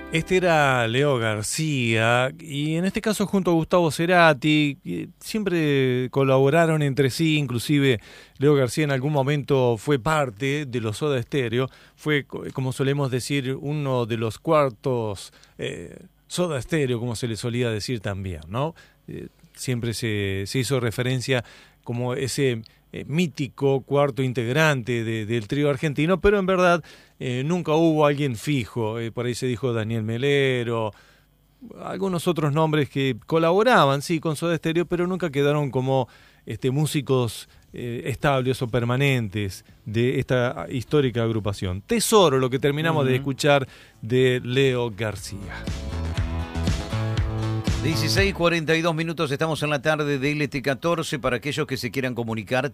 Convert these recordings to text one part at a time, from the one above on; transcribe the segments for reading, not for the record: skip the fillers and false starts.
Este era Leo García y en este caso junto a Gustavo Cerati siempre colaboraron entre sí, inclusive Leo García en algún momento fue parte de los Soda Stereo, fue como solemos decir uno de los cuartos Soda Stereo, como se le solía decir también, ¿no? Siempre se hizo referencia como ese mítico cuarto integrante del trío argentino, pero en verdad nunca hubo alguien fijo. Por ahí se dijo Daniel Melero, algunos otros nombres que colaboraban, sí, con Soda Stereo, pero nunca quedaron como músicos estables o permanentes de esta histórica agrupación. Tesoro, lo que terminamos de escuchar de Leo García. 16:42 minutos, estamos en la tarde de LT14. Para aquellos que se quieran comunicar,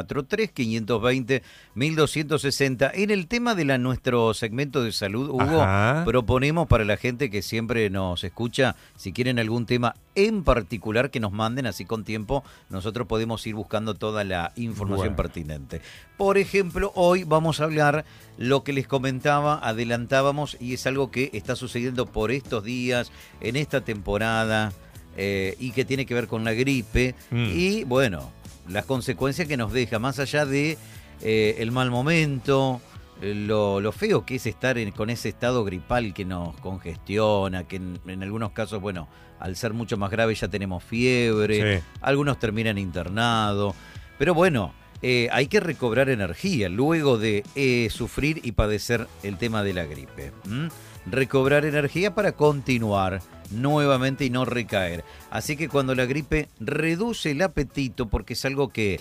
343-520-1260. En el tema de nuestro segmento de salud, Hugo, proponemos para la gente que siempre nos escucha, si quieren algún tema en particular, que nos manden, así con tiempo nosotros podemos ir buscando toda la información pertinente. Por ejemplo, hoy vamos a hablar lo que les comentaba, adelantábamos, y es algo que está sucediendo por estos días, en esta temporada, y que tiene que ver con la gripe, y bueno, las consecuencias que nos deja, más allá de el mal momento, lo feo que es estar con ese estado gripal que nos congestiona, que en algunos casos, bueno, al ser mucho más grave ya tenemos fiebre, algunos terminan internados, pero bueno, hay que recobrar energía luego de sufrir y padecer el tema de la gripe. Recobrar energía para continuar nuevamente y no recaer. Así que cuando la gripe reduce el apetito, porque es algo que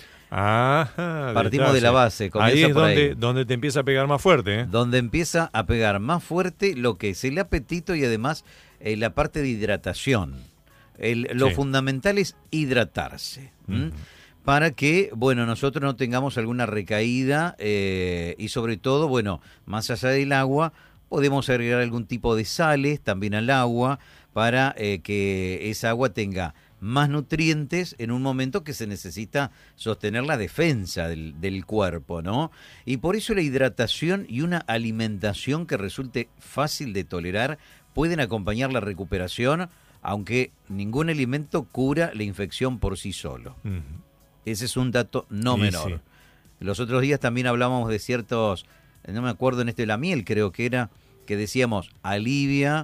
partimos de la base. Ahí es donde te empieza a pegar más fuerte. Donde empieza a pegar más fuerte lo que es el apetito y además la parte de hidratación. Lo fundamental es hidratarse. Para que, bueno, nosotros no tengamos alguna recaída y sobre todo, bueno, más allá del agua, podemos agregar algún tipo de sales también al agua para que esa agua tenga más nutrientes en un momento que se necesita sostener la defensa del cuerpo, ¿no? Y por eso la hidratación y una alimentación que resulte fácil de tolerar pueden acompañar la recuperación, aunque ningún alimento cura la infección por sí solo. Ese es un dato no menor. Sí. Los otros días también hablábamos de ciertos, no me acuerdo en de la miel, creo que era, que decíamos, alivia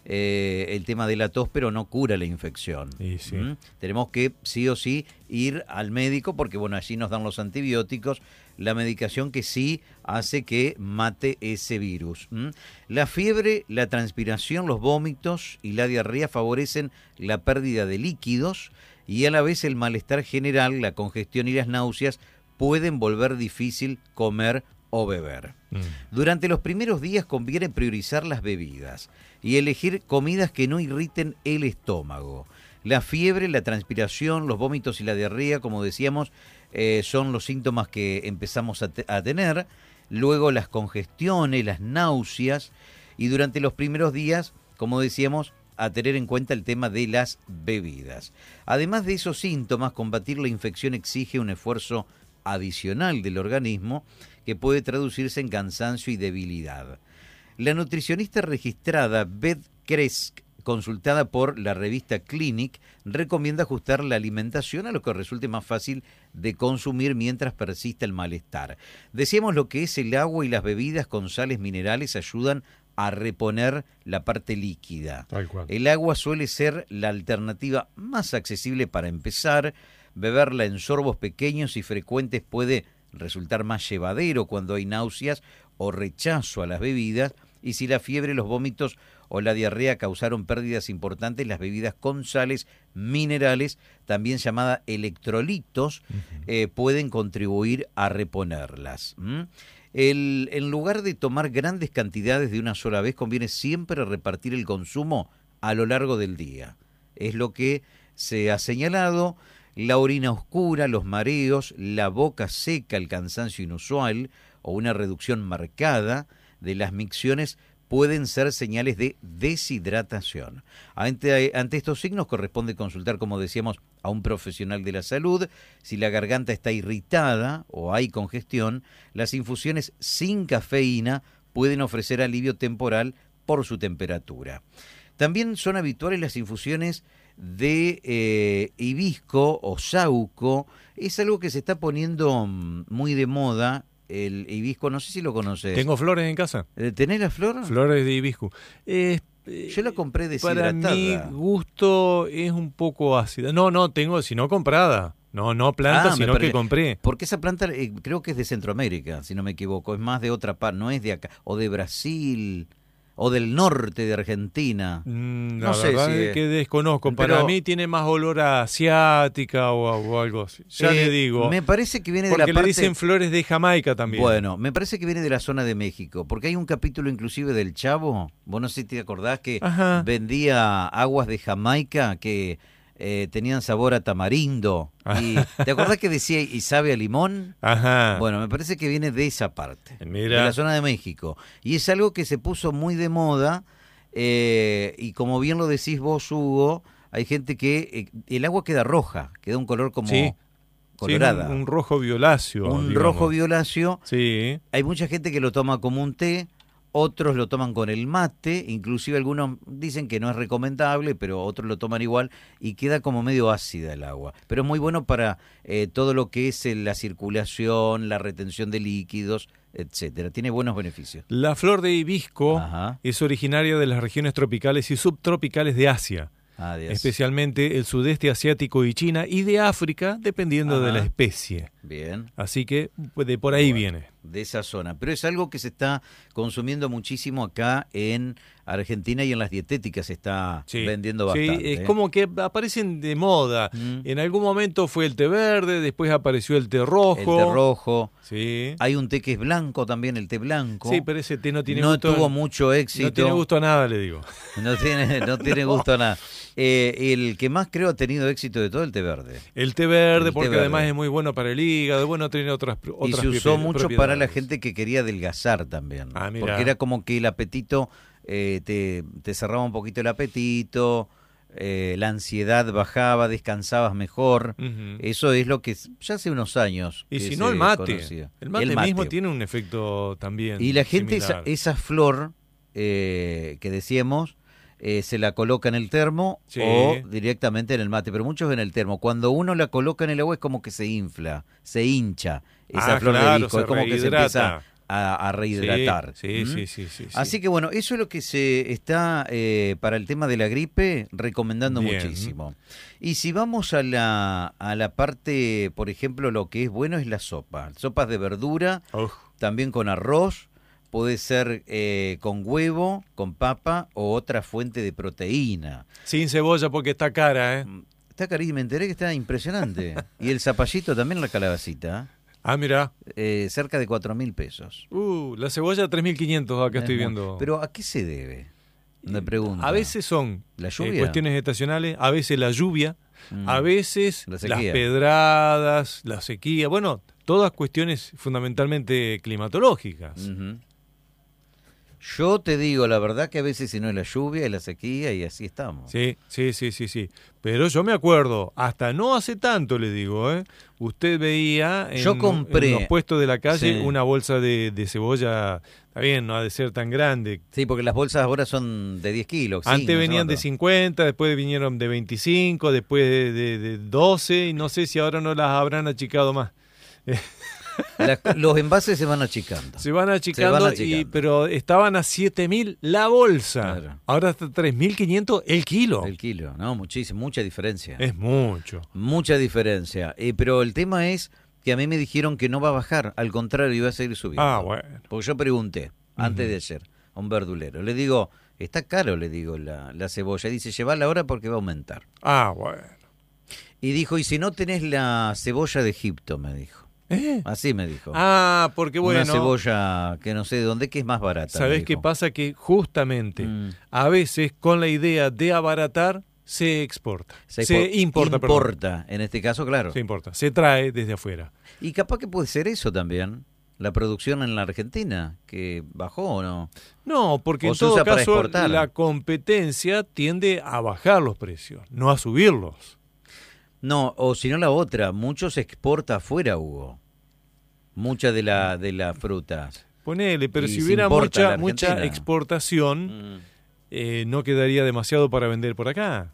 el tema de la tos, pero no cura la infección. Sí. Tenemos que, sí o sí, ir al médico, porque bueno, allí nos dan los antibióticos, la medicación que sí hace que mate ese virus. La fiebre, la transpiración, los vómitos y la diarrea favorecen la pérdida de líquidos, y a la vez el malestar general, la congestión y las náuseas pueden volver difícil comer o beber. Durante los primeros días conviene priorizar las bebidas y elegir comidas que no irriten el estómago. La fiebre, la transpiración, los vómitos y la diarrea, como decíamos, son los síntomas que empezamos a tener. Luego las congestiones, las náuseas, y durante los primeros días, como decíamos, a tener en cuenta el tema de las bebidas. Además de esos síntomas, combatir la infección exige un esfuerzo adicional del organismo que puede traducirse en cansancio y debilidad. La nutricionista registrada Beth Kresk, consultada por la revista Clinic, recomienda ajustar la alimentación a lo que resulte más fácil de consumir mientras persista el malestar. Decíamos lo que es el agua y las bebidas con sales minerales ayudan a reponer la parte líquida. Tal cual. El agua suele ser la alternativa más accesible para empezar. Beberla en sorbos pequeños y frecuentes puede resultar más llevadero cuando hay náuseas o rechazo a las bebidas, y si la fiebre, los vómitos o la diarrea causaron pérdidas importantes, las bebidas con sales minerales, también llamadas electrolitos, pueden contribuir a reponerlas. En lugar de tomar grandes cantidades de una sola vez, conviene siempre repartir el consumo a lo largo del día. Es lo que se ha señalado. La orina oscura, los mareos, la boca seca, el cansancio inusual o una reducción marcada de las micciones pueden ser señales de deshidratación. Ante estos signos corresponde consultar, como decíamos, a un profesional de la salud. Si la garganta está irritada o hay congestión, las infusiones sin cafeína pueden ofrecer alivio temporal por su temperatura. También son habituales las infusiones de hibisco o saúco. Es algo que se está poniendo muy de moda, el hibisco, no sé si lo conoces. Tengo flores en casa. ¿Tenés la flor? Flores de hibisco. Yo la compré deshidratada. Para mi gusto es un poco ácida. No tengo, sino comprada. No planta, sino que compré. Porque esa planta creo que es de Centroamérica, si no me equivoco. Es más de otra parte, no es de acá. O de Brasil, o del norte de Argentina. No sé si es que desconozco. Para mí tiene más olor a asiática o algo así. Ya le digo. Me parece que viene de la parte... parte... Porque le dicen flores de Jamaica también. Bueno, me parece que viene de la zona de México. Porque hay un capítulo inclusive del Chavo. Vos no sé si te acordás que vendía aguas de Jamaica que... tenían sabor a tamarindo. Y, ¿te acordás que decía y sabe a limón? Ajá. Bueno, me parece que viene de esa parte, Mira. de la zona de México. Y es algo que se puso muy de moda. Y como bien lo decís vos, Hugo, hay gente que el agua queda roja, queda un color como colorada. Sí, un rojo violáceo. Rojo violáceo. Sí. Hay mucha gente que lo toma como un té. Otros lo toman con el mate, inclusive algunos dicen que no es recomendable, pero otros lo toman igual y queda como medio ácida el agua. Pero es muy bueno para todo lo que es la circulación, la retención de líquidos, etcétera. Tiene buenos beneficios. La flor de hibisco es originaria de las regiones tropicales y subtropicales de Asia. Especialmente el sudeste asiático y China, y de África, dependiendo de la especie. Bien. Así que de por ahí viene. De esa zona. Pero es algo que se está consumiendo muchísimo acá en Argentina y en las dietéticas se está vendiendo bastante. Sí, es como que aparecen de moda. En algún momento fue el té verde, después apareció el té rojo. El té rojo. Sí. Hay un té que es blanco también, el té blanco. Sí, pero ese té no tiene gusto. No tuvo mucho éxito. No tiene gusto a nada, le digo. No tiene gusto a nada. El que más creo ha tenido éxito de todo, el té verde. El té verde, porque además es muy bueno para el hígado, bueno, tiene otras y se usó mucho para la gente que quería adelgazar también. Porque era como que el apetito, te cerraba un poquito el apetito, la ansiedad bajaba, descansabas mejor. Eso es lo que ya hace unos años. Y si no, el mate. El mate mismo tiene un efecto también. Y la gente, esa flor que decíamos, se la coloca en el termo o directamente en el mate, pero muchos en el termo. Cuando uno la coloca en el agua es como que se infla, se hincha esa flor de hibisco, es como que se empieza a rehidratar. Sí. Así que bueno, eso es lo que se está para el tema de la gripe recomendando muchísimo. Y si vamos a la parte, por ejemplo, lo que es bueno es la sopa, sopas de verdura, también con arroz. Puede ser con huevo, con papa o otra fuente de proteína. Sin cebolla porque está cara, ¿eh? Está carísima, me enteré que está impresionante. Y el zapallito también, la calabacita. Mira. Cerca de 4.000 pesos. La cebolla 3.500 acá estoy viendo. Pero ¿a qué se debe? Me pregunto. A veces son ¿la lluvia? Cuestiones estacionales, a veces la lluvia, a veces las pedradas, la sequía. Bueno, todas cuestiones fundamentalmente climatológicas. Yo te digo, la verdad que a veces si no es la lluvia, es la sequía y así estamos. Sí. Pero yo me acuerdo, hasta no hace tanto le digo, usted veía en los puestos de la calle una bolsa de cebolla, está bien, no ha de ser tan grande. Sí, porque las bolsas ahora son de 10 kilos. Antes venían de 50, después vinieron de 25, después de 12 y no sé si ahora no las habrán achicado más. Los envases se van achicando. Se van achicando. Pero estaban a 7.000 la bolsa. Claro. Ahora está 3.500 el kilo. El kilo, no, muchísimo, mucha diferencia. Es mucho. Mucha diferencia. Pero el tema es que a mí me dijeron que no va a bajar, al contrario, iba a seguir subiendo. Bueno. Porque yo pregunté, antes de ayer, a un verdulero, le digo, está caro, le digo, la cebolla. Dice, llévala ahora porque va a aumentar. Bueno. Y dijo, y si no tenés la cebolla de Egipto, me dijo. Así me dijo. Porque bueno. Una cebolla que no sé de dónde, que es más barata. ¿Sabés qué pasa? Que justamente a veces con la idea de abaratar se exporta. Se importa. En este caso, claro. Se importa. Se trae desde afuera. Y capaz que puede ser eso también. La producción en la Argentina, que bajó o no. No, porque en todo caso la competencia tiende a bajar los precios, no a subirlos. No, o si no la otra, mucho se exporta afuera, Hugo. Mucha de las frutas. Ponele, pero Y si se hubiera importa a la mucha Argentina. exportación, Mm. no quedaría demasiado para vender por acá.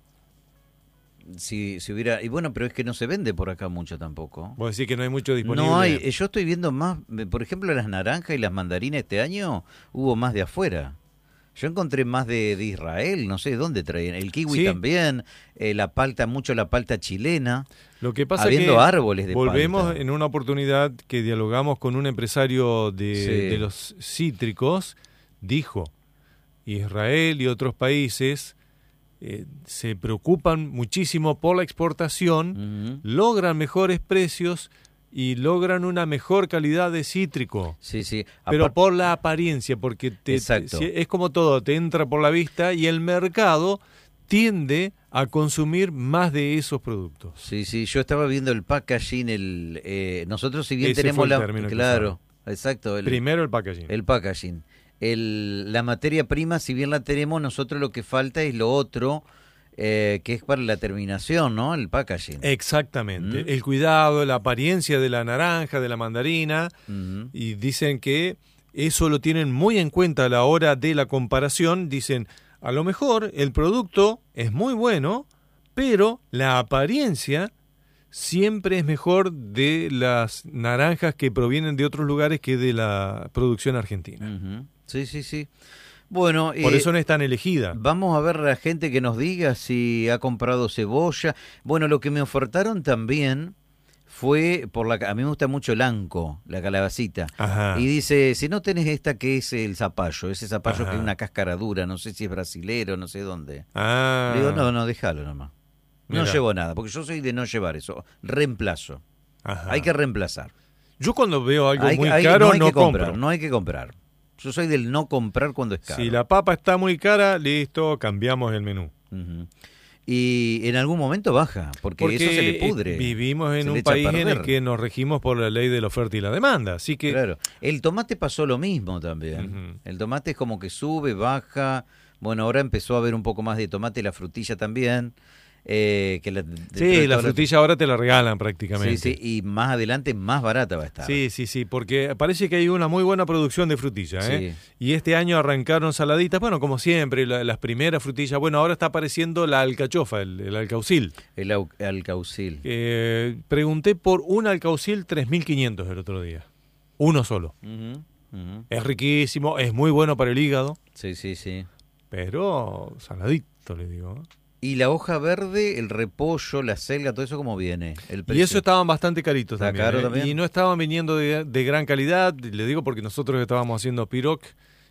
Si hubiera, y bueno, pero es que no se vende por acá mucho tampoco. Vos decís que no hay mucho disponible. No hay, yo estoy viendo más, por ejemplo, las naranjas y las mandarinas este año hubo más de afuera. Yo encontré más de Israel, no sé dónde traían. El kiwi Sí. también, la palta, mucho la palta chilena. Lo que pasa Habiendo que árboles de volvemos palta. en una oportunidad que dialogamos con un empresario Sí. de los cítricos, dijo, Israel y otros países se preocupan muchísimo por la exportación, Ujú. logran mejores precios y logran una mejor calidad de cítrico. Sí, sí. Pero Apar- por la apariencia, porque Exacto. es como todo, te entra por la vista y el mercado tiende a consumir más de esos productos. Sí, sí, yo estaba viendo el packaging, nosotros si bien Ese tenemos fue el término que claro, exacto, Primero el packaging. el packaging. La materia prima, si bien la tenemos, nosotros lo que falta es lo otro, que es para la terminación, ¿no? El packaging. Exactamente. Mm. El cuidado, la apariencia de la naranja, de la mandarina, Ujú. y dicen que eso lo tienen muy en cuenta a la hora de la comparación. Dicen, a lo mejor el producto es muy bueno, pero la apariencia siempre es mejor de las naranjas que provienen de otros lugares que de la producción argentina. Ujú. Sí, sí, sí. Bueno, Por eso no es tan elegida. vamos a ver a la gente que nos diga si ha comprado cebolla. Bueno, lo que me ofertaron también fue a mí me gusta mucho el anco, la calabacita. Ajá. Y dice, si no tenés esta que es el zapallo, ese zapallo Ajá. que es una cáscara dura, no sé si es brasilero, no sé dónde. Ah. Le digo, no, déjalo nomás. No Mirá. llevo nada, porque yo soy de no llevar eso. Reemplazo. Ajá. Hay que reemplazar. Yo cuando veo algo muy no caro hay no que compro. comprar, no hay que comprar. Yo soy del no comprar cuando es caro. Si la papa está muy cara, listo, cambiamos el menú. Ujú. Y en algún momento baja, porque eso se le pudre. Vivimos se en le un echa a país en el perder. que nos regimos por la ley de la oferta y la demanda. Así que Claro. El tomate pasó lo mismo también. Ujú. El tomate es como que sube, baja. Bueno, ahora empezó a haber un poco más de tomate, la frutilla también. sí, la frutilla ahora te la regalan prácticamente. Sí, sí, y más adelante más barata va a estar. Sí, sí, sí, porque parece que hay una muy buena producción de frutilla, ¿eh? Sí. Y este año arrancaron saladitas, bueno, como siempre, las primeras frutillas. Bueno, ahora está apareciendo la alcachofa, el alcaucil. El alcaucil. Pregunté por un alcaucil 3.500 el otro día. Uno solo. Ujú, ujú. Es riquísimo, es muy bueno para el hígado, Sí, sí, sí. pero saladito, le digo. Y la hoja verde, el repollo, la selga, todo eso, ¿cómo viene? El Y precio. eso estaban bastante caritos ¿Está también, caro ¿eh? también? Y no estaban viniendo de gran calidad, le digo porque nosotros estábamos haciendo piroc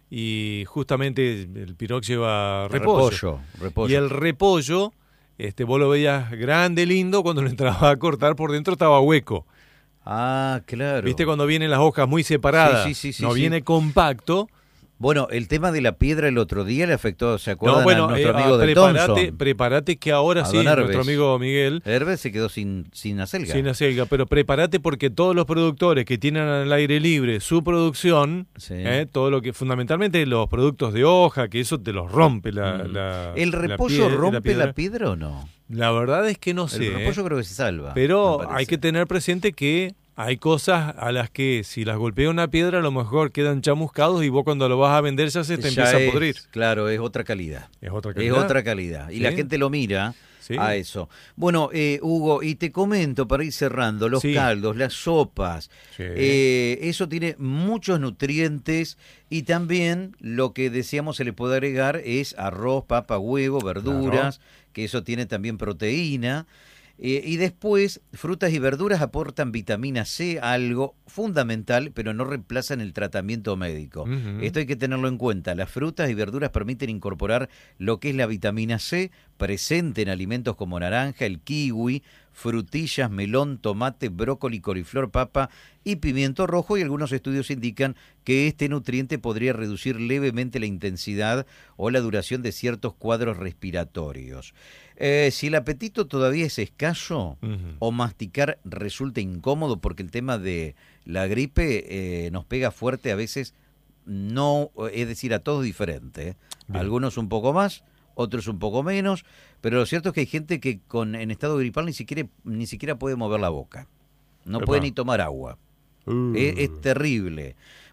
y justamente el piroc lleva repollo. Repollo. Y el repollo, vos lo veías grande, lindo, cuando lo entrabas a cortar por dentro estaba hueco. Ah, claro. ¿Viste cuando vienen las hojas muy separadas? Sí, no sí. viene compacto. Bueno, el tema de la piedra el otro día le afectó, ¿se acuerdan? No, bueno, a nuestro amigo del Thompson? prepárate que ahora A sí, don Herbes. nuestro amigo Miguel, Herbes se quedó sin acelga. sin acelga, pero prepárate porque todos los productores que tienen al aire libre su producción, Sí. todo lo que fundamentalmente los productos de hoja, que eso te los rompe ¿El la repollo rompe piedra. la piedra o no? La verdad es que no sé, El repollo creo que se salva. pero me parece. hay que tener presente que hay cosas a las que si las golpea una piedra a lo mejor quedan chamuscados y vos cuando lo vas a vender ya se te Ya empieza a es, podrir. Claro, es otra calidad. Es otra Es calidad. otra calidad. Y Sí. la gente lo mira Sí. a eso. Bueno, Hugo, y te comento para ir cerrando, los Sí. caldos, las sopas, Sí. eso tiene muchos nutrientes y también lo que decíamos se le puede agregar es arroz, papa, huevo, verduras, que eso tiene también proteína. Y después, frutas y verduras aportan vitamina C, algo fundamental, pero no reemplazan el tratamiento médico. Ujú. Esto hay que tenerlo en cuenta. Las frutas y verduras permiten incorporar lo que es la vitamina C, presente en alimentos como naranja, el kiwi, frutillas, melón, tomate, brócoli, coliflor, papa y pimiento rojo, y algunos estudios indican que este nutriente podría reducir levemente la intensidad o la duración de ciertos cuadros respiratorios. Si el apetito todavía es escaso Ujú. o masticar resulta incómodo, porque el tema de la gripe nos pega fuerte a veces, no, es decir, a todos diferente, ¿eh? Bien. Algunos un poco más, otros un poco menos, pero lo cierto es que hay gente que en estado gripal ni siquiera puede mover la boca, no Epa. puede ni tomar agua. Es terrible.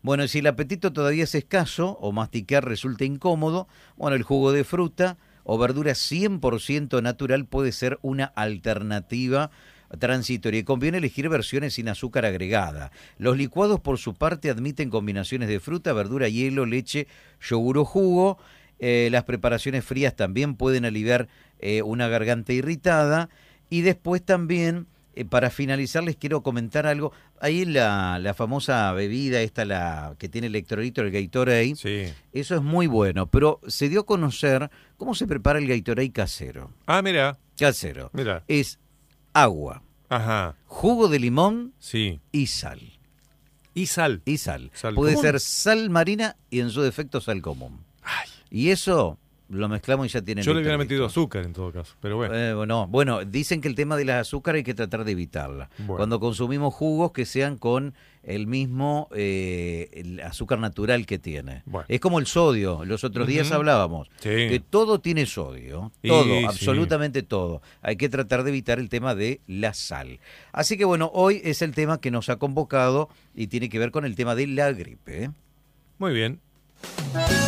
Bueno, si el apetito todavía es escaso o masticar resulta incómodo, bueno, el jugo de fruta o verdura 100% natural puede ser una alternativa transitoria. Y conviene elegir versiones sin azúcar agregada. Los licuados, por su parte, admiten combinaciones de fruta, verdura, hielo, leche, yogur o jugo. Las preparaciones frías también pueden aliviar una garganta irritada. Y después también, para finalizar, les quiero comentar algo. Ahí la famosa bebida esta, la que tiene electrolito, el Gatorade. Sí. Eso es muy bueno, pero se dio a conocer cómo se prepara el Gatorade casero. Ah, mira. Casero. Mira. Es agua, Ajá. jugo de limón Sí. y sal. Y sal. Y sal. ¿Sal Puede común? ser sal marina y en su defecto sal común. Ay, Y eso lo mezclamos y ya tiene yo le hubiera electrolito. metido azúcar en todo caso, pero bueno. Bueno, dicen que el tema de la azúcar hay que tratar de evitarla. Bueno. Cuando consumimos jugos que sean con el mismo el azúcar natural que tiene. Bueno. Es como el sodio. Los otros días Ujú. hablábamos Sí. que todo tiene sodio. Sí, Todo, sí. absolutamente todo. Hay que tratar de evitar el tema de la sal. Así que bueno, hoy es el tema que nos ha convocado y tiene que ver con el tema de la gripe. Muy bien.